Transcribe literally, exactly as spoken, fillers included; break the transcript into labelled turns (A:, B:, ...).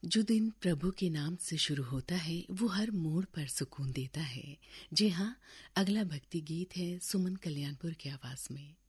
A: जो दिन प्रभु के नाम से शुरू होता है वो हर मोड़ पर सुकून देता है। जी हाँ, अगला भक्ति गीत है सुमन कल्याणपुर की आवाज में।